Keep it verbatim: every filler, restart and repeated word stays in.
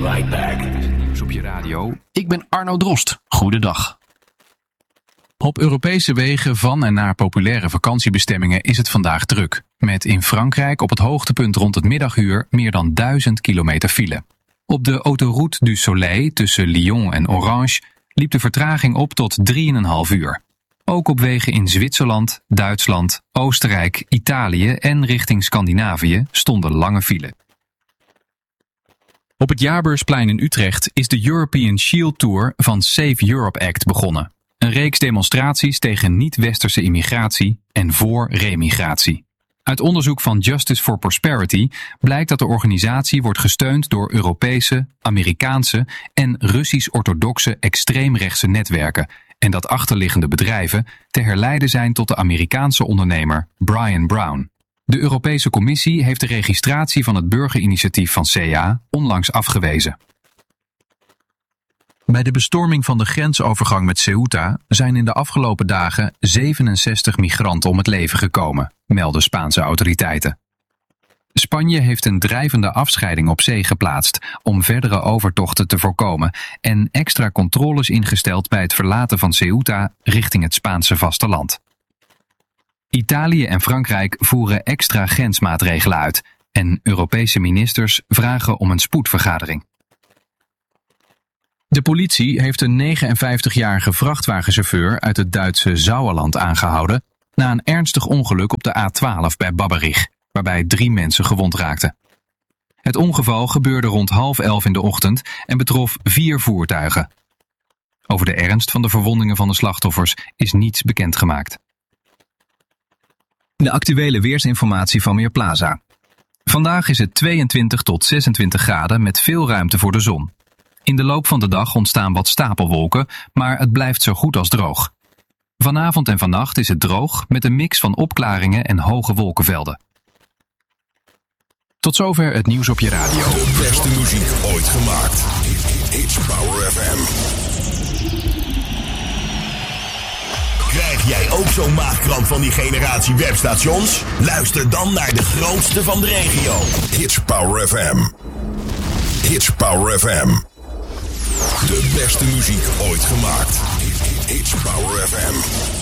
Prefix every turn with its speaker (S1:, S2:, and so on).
S1: right back.
S2: Nieuws op je radio. Ik ben Arno Drost. Goedendag. Op Europese wegen van en naar populaire vakantiebestemmingen is het vandaag druk. Met in Frankrijk op het hoogtepunt rond het middaguur meer dan duizend kilometer file. Op de Autoroute du Soleil tussen Lyon en Orange liep de vertraging op tot drieënhalf uur. Ook op wegen in Zwitserland, Duitsland, Oostenrijk, Italië en richting Scandinavië stonden lange file. Op het Jaarbeursplein in Utrecht is de European Shield Tour van Save Europe Act begonnen. Een reeks demonstraties tegen niet-westerse immigratie en voor remigratie. Uit onderzoek van Justice for Prosperity blijkt dat de organisatie wordt gesteund door Europese, Amerikaanse en Russisch-orthodoxe extreemrechtse netwerken en dat achterliggende bedrijven te herleiden zijn tot de Amerikaanse ondernemer Brian Brown. De Europese Commissie heeft de registratie van het burgerinitiatief van C A onlangs afgewezen. Bij de bestorming van de grensovergang met Ceuta zijn in de afgelopen dagen zevenenzestig migranten om het leven gekomen, melden Spaanse autoriteiten. Spanje heeft een drijvende afscheiding op zee geplaatst om verdere overtochten te voorkomen en extra controles ingesteld bij het verlaten van Ceuta richting het Spaanse vasteland. Italië en Frankrijk voeren extra grensmaatregelen uit en Europese ministers vragen om een spoedvergadering. De politie heeft een negenenvijftigjarige vrachtwagenchauffeur uit het Duitse Sauerland aangehouden na een ernstig ongeluk op de A twaalf bij Babberich, waarbij drie mensen gewond raakten. Het ongeval gebeurde rond half elf in de ochtend en betrof vier voertuigen. Over de ernst van de verwondingen van de slachtoffers is niets bekendgemaakt. De actuele weersinformatie van Weerplaza. Vandaag is het tweeëntwintig tot zesentwintig graden met veel ruimte voor de zon. In de loop van de dag ontstaan wat stapelwolken, maar het blijft zo goed als droog. Vanavond en vannacht is het droog met een mix van opklaringen en hoge wolkenvelden. Tot zover het nieuws op je radio.
S3: De beste muziek ooit gemaakt. It's Power F M. Krijg jij ook zo'n maagkramp van die generatie webstations? Luister dan naar de grootste van de regio. It's Power F M. It's Power F M. De beste muziek ooit gemaakt. It's Power F M.